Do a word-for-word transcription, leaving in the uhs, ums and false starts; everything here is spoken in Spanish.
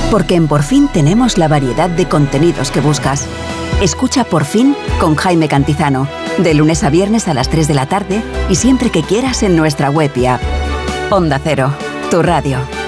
Porque en Por Fin tenemos la variedad de contenidos que buscas. Escucha Por Fin con Jaime Cantizano, de lunes a viernes a las tres de la tarde y siempre que quieras en nuestra web y app. Onda Cero, tu radio.